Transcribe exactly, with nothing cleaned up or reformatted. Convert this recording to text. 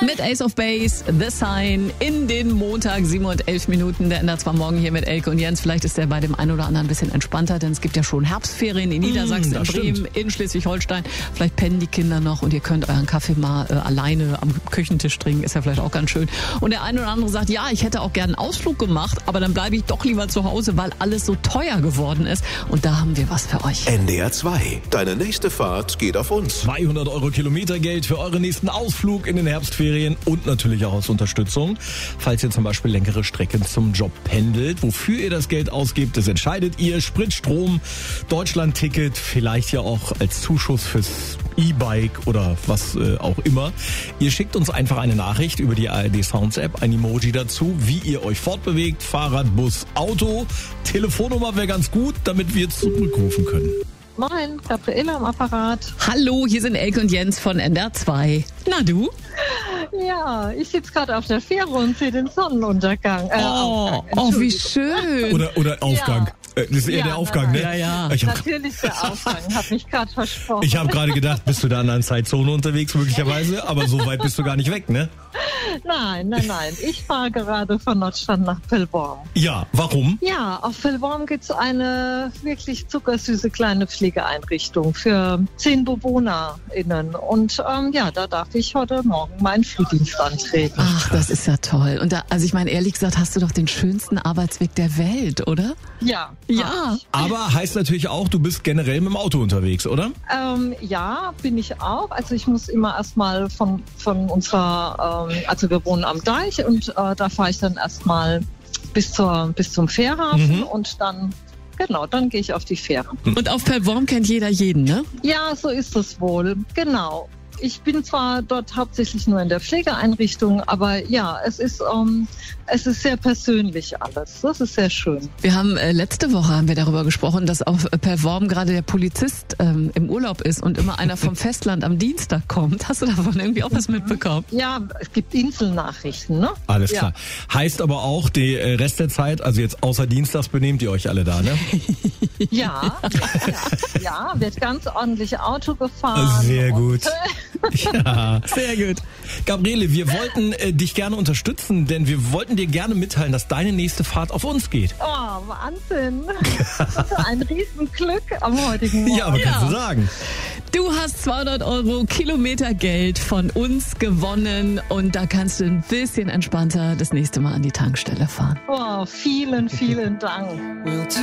Mit Ace of Base, The Sign, in den Montag, sieben und elf Minuten. Der ändert zwar morgen hier mit Elke und Jens. Vielleicht ist der bei dem einen oder anderen ein bisschen entspannter, denn es gibt ja schon Herbstferien in Niedersachsen, mm, in Bremen, stimmt. in Schleswig-Holstein. Vielleicht pennen die Kinder noch und ihr könnt euren Kaffee mal äh, alleine am Küchentisch trinken. Ist ja vielleicht auch ganz schön. Und der eine oder andere sagt, ja, ich hätte auch gerne einen Ausflug gemacht, aber dann bleibe ich doch lieber zu Hause, weil alles so teuer geworden ist. Und da haben wir was für euch. N D R zwei. Deine nächste Fahrt geht auf uns. zweihundert Euro Kilometergeld für euren nächsten Ausflug in den Herbstferien und natürlich auch als Unterstützung. Falls ihr zum Beispiel längere Strecken zum Job pendelt, wofür ihr das Geld ausgebt, das entscheidet ihr. Sprit, Strom, Deutschland-Ticket, vielleicht ja auch als Zuschuss fürs E-Bike oder was äh, auch immer. Ihr schickt uns einfach eine Nachricht über die A R D Sounds App, ein Emoji dazu, wie ihr euch fortbewegt, Fahrrad, Bus, Auto. Telefonnummer wäre ganz gut, damit wir zurückrufen können. Moin, Gabriele am Apparat. Hallo, hier sind Elke und Jens von N D R zwei. Na du? Ja, ich sitze gerade auf der Fähre und sehe den Sonnenuntergang. Äh, oh, oh, wie schön. Oder, oder Aufgang. Ja. Das ist eher ja, der Aufgang, nein, nein. ne? Ja, ja. Ich hab, Natürlich der Aufgang, hab mich gerade versprochen. Ich habe gerade gedacht, bist du da in einer Zeitzone unterwegs möglicherweise, aber so weit bist du gar nicht weg, ne? Nein, nein, nein. Ich fahre gerade von Nordstrand nach Pellworm. Ja, warum? Ja, auf Pellworm gibt es eine wirklich zuckersüße kleine Pflegeeinrichtung für zehn BewohnerInnen. Und ähm, ja, da darf ich heute Morgen meinen Frühdienst antreten. Ach, das ist ja toll. Und da, also ich meine, ehrlich gesagt, hast du doch den schönsten Arbeitsweg der Welt, oder? Ja. Ja. Aber heißt natürlich auch, du bist generell mit dem Auto unterwegs, oder? Ähm, ja, bin ich auch. Also ich muss immer erstmal von, von unserer, ähm, also wir wohnen am Deich und äh, da fahre ich dann erstmal bis zur bis zum Fährhafen mhm. und dann, genau, dann gehe ich auf die Fähre. Und auf Pellworm kennt jeder jeden, ne? Ja, so ist es wohl. Genau. Ich bin zwar dort hauptsächlich nur in der Pflegeeinrichtung, aber ja, es ist, ähm, es ist sehr persönlich alles. Das ist sehr schön. Wir haben äh, letzte Woche haben wir darüber gesprochen, dass auf äh, Pellworm gerade der Polizist ähm, im Urlaub ist und immer einer vom Festland am Dienstag kommt. Hast du davon irgendwie auch was mitbekommen? Ja, es gibt Inselnachrichten, ne? Alles ja. klar. Heißt aber auch, der Rest der Zeit, also jetzt außer Dienstags, benehmt ihr euch alle da, ne? Ja, ja, ja, wird ganz ordentlich Auto gefahren. Sehr gut. Ja, sehr gut. Gabriele, wir wollten äh, dich gerne unterstützen, denn wir wollten dir gerne mitteilen, dass deine nächste Fahrt auf uns geht. Oh, Wahnsinn. Ein Riesenglück am heutigen Morgen. Ja, aber kannst ja. du sagen. Du hast zweihundert Euro Kilometergeld von uns gewonnen und da kannst du ein bisschen entspannter das nächste Mal an die Tankstelle fahren. Oh, vielen, vielen Dank.